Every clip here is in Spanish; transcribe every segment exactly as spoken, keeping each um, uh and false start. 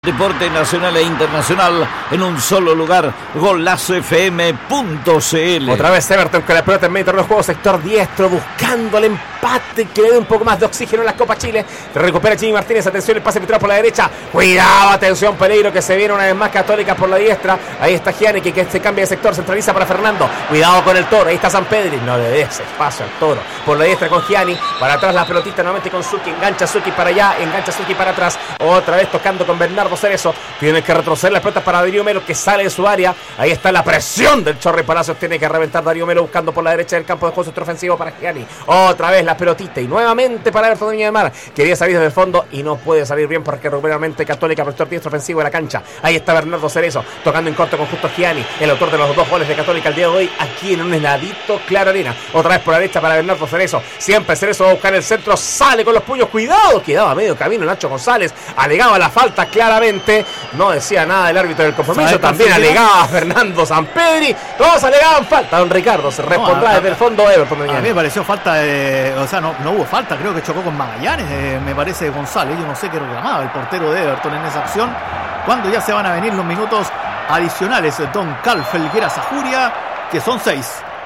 Deporte nacional e internacional en un solo lugar. Golazo F M punto C L. Otra vez Everton con la pelota en medio del juego, sector diestro, buscando el empate que le dé un poco más de oxígeno en la Copa Chile. Recupera Jimmy Martínez, atención, el pase filtrado por la derecha. Cuidado, atención, peligro que se viene una vez más Católica por la diestra. Ahí está Gianni que, que se cambia de sector, centraliza para Fernando. Cuidado con el Toro, ahí está San Pedri. No le des espacio al Toro. Por la diestra con Gianni, para atrás la pelotita nuevamente con Suki. Engancha Suki para allá, engancha Suki para atrás. Otra vez tocando con Bernardo Cerezo. Tiene que retroceder las pelotas para Darío Melo que sale de su área. Ahí está la presión del Chorri Palacios. Tiene que reventar Darío Melo buscando por la derecha del campo de juego centro ofensivo para Gianni. Otra vez la pelotita y nuevamente para Everton de Viña del Mar. Quería salir desde el fondo y no puede salir bien porque nuevamente Católica prestó el diestro ofensivo de la cancha. Ahí está Bernardo Cerezo tocando en corto con Justo Gianni, el autor de los dos goles de Católica el día de hoy aquí en un heladito Claro Arena. Otra vez por la derecha para Bernardo Cerezo. Siempre Cerezo va a buscar el centro. Sale con los puños. Cuidado. Quedaba a medio camino Nacho González. Alegaba la falta claramente. No decía nada el árbitro del compromiso. También alegaba Fernando Sampedri. Todos alegaban falta. Don Ricardo se respondrá no, a, desde el fondo Everton. A mí me pareció falta de, o sea, no, no hubo falta. Creo que chocó con Magallanes, eh, me parece González. Yo no sé qué reclamaba el portero de Everton en esa acción. Cuando ya se van a venir los minutos adicionales, Don Cal Felguera Sajuria, que son seis.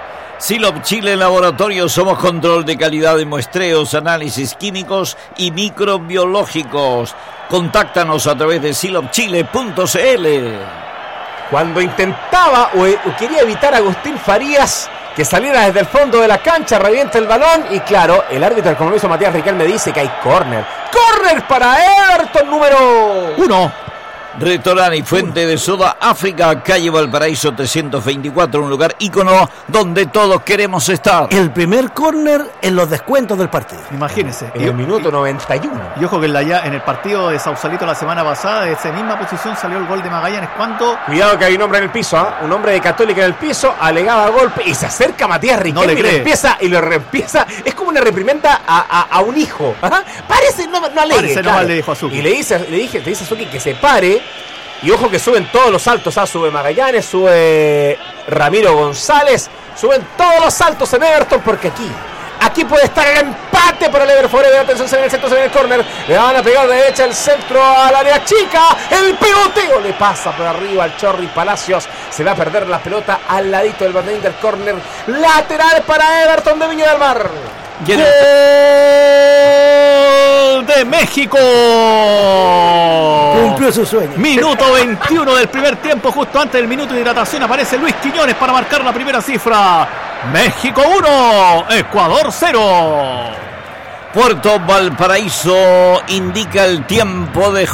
Silop Chile Laboratorio, somos control de calidad de muestreos, análisis químicos y microbiológicos. Contáctanos a través de silop chile punto c l. Cuando intentaba o, o quería evitar a Agustín Farías que saliera desde el fondo de la cancha, revienta el balón y claro, el árbitro del compromiso Matías Riquelme dice que hay córner. ¡Córner para Everton número uno! Restaurante y Fuente de Soda África, calle Valparaíso trescientos veinticuatro, un lugar ícono donde todos queremos estar. El primer córner en los descuentos del partido. Imagínense. En el minuto noventa y uno. Y ojo que en, la, en el partido de Sausalito la semana pasada, de esa misma posición salió el gol de Magallanes. ¿Cuánto? Cuidado que hay un hombre en el piso, ¿eh? Un hombre de Católica en el piso, alegaba golpe y se acerca Matías Riquelme. No le cree. Y lo empieza y lo reempieza. Es como una reprimenda a, a, a un hijo. ¿Ah? Parece, no, no alegue. Parece, claro. No le dijo a Suki. Y le dice, le dije, le dice a Suki que se pare. Y ojo que suben todos los saltos, ¿ah? Sube Magallanes, sube Ramiro González, suben todos los saltos en Everton porque aquí, aquí puede estar el empate para el Everton. Atención, se ve en el centro, se ve en el córner, le van a pegar de derecha el centro al área chica, el pivoteo le pasa por arriba al Chorri Palacios, se va a perder la pelota al ladito del banderín del córner, lateral para Everton de Viña del Mar. ¡Gol de México! Cumplió su sueño. Minuto veintiuno del primer tiempo, justo antes del minuto de hidratación aparece Luis Quiñones para marcar la primera cifra. México uno, Ecuador cero. Puerto Valparaíso indica el tiempo de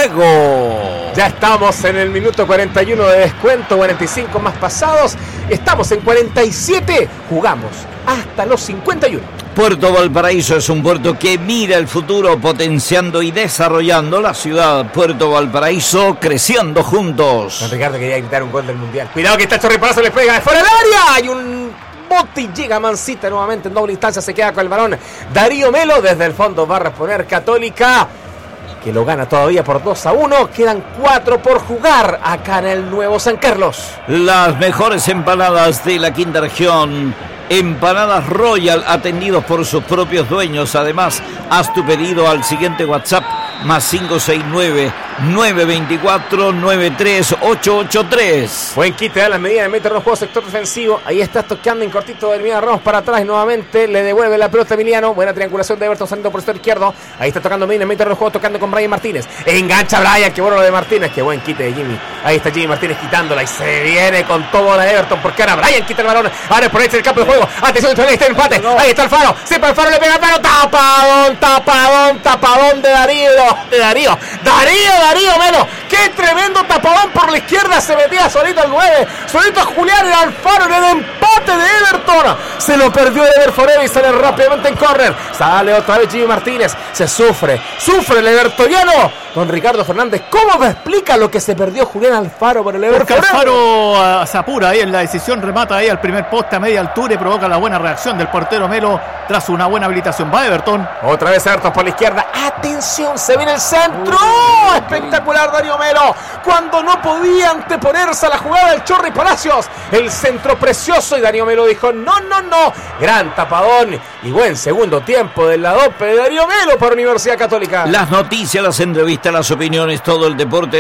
juego. Ya estamos en el minuto cuarenta y uno de descuento, cuarenta y cinco más pasados. Estamos en cuarenta y siete, jugamos hasta los cincuenta y uno. Puerto Valparaíso es un puerto que mira el futuro, potenciando y desarrollando la ciudad. Puerto Valparaíso, creciendo juntos. Don Ricardo quería gritar un gol del Mundial. Cuidado que está Chorri Palacio, le pega de fuera del área. Hay un bote y llega Mancita nuevamente en doble instancia, se queda con el balón. Darío Melo desde el fondo va a responder Católica, que lo gana todavía por dos a uno. Quedan cuatro por jugar acá en el Nuevo San Carlos. Las mejores empanadas de la quinta región. Empanadas Royal, atendidos por sus propios dueños. Además, haz tu pedido al siguiente WhatsApp, más cinco seis nueve, nueve dos cuatro, nueve tres ocho ocho tres. Buen quite de las medidas de meter los juegos sector defensivo. Ahí está tocando en cortito de Emiliano Ramos para atrás y nuevamente le devuelve la pelota a Emiliano. Buena triangulación de Everton saliendo por el sector izquierdo. Ahí está tocando Medina, meter los juegos, tocando con Brian Martínez. Engancha Brian, qué bueno lo de Martínez. Qué buen quite de Jimmy. Ahí está Jimmy Martínez quitándola y se viene con todo la Everton porque ahora Brian quita el balón. Ahora por ahí está el campo de juego. Atención, ahí está el empate. No. Ahí está el Faro. Siempre el Faro le pega el Faro. Tapadón, tapadón, tapadón de Darío. De Darío. Darío, Darío Melo. Qué tremendo tapadón por la izquierda. Se metía solito el nueve. Solito Julián el Alfaro en el empate de Everton. Se lo perdió el Everton y sale rápidamente en córner. Sale otra vez Jimmy Martínez. Se sufre. Sufre el evertoniano. Don Ricardo Fernández, ¿cómo me explica lo que se perdió Julián Alfaro por el Everton? Porque Alfaro uh, se apura ahí en la decisión, remata ahí al primer poste a media altura y provoca la buena reacción del portero Melo tras una buena habilitación. Va Everton. Otra vez Everton por la izquierda. Atención, se viene el centro. ¡Oh! Espectacular Darío Melo. cuando no podía anteponerse a la jugada del Chorri Palacios. El centro precioso y Darío Melo dijo no, no, no. Gran tapadón y buen segundo tiempo de la dope de Darío Melo para Universidad Católica. Las noticias, las entrevistas, las opiniones, todo el deporte